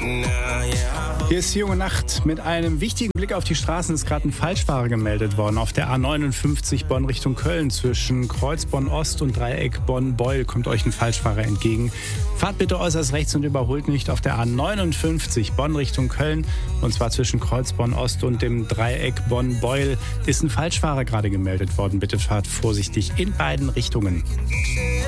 Hier ist die junge Nacht. Mit einem wichtigen Blick auf die Straßen ist gerade ein Falschfahrer gemeldet worden. Auf der A59 Bonn Richtung Köln zwischen Kreuz Bonn-Ost und Dreieck Bonn-Beul kommt euch ein Falschfahrer entgegen. Fahrt bitte äußerst rechts und überholt nicht. Auf der A59 Bonn Richtung Köln, und zwar zwischen Kreuz Bonn-Ost und dem Dreieck Bonn-Beul, ist ein Falschfahrer gerade gemeldet worden. Bitte fahrt vorsichtig in beiden Richtungen.